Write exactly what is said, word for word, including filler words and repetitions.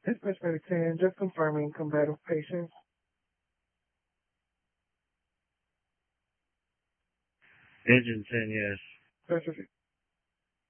Dispatch ten, just confirming combative patients. Engine ten, yes. Specialty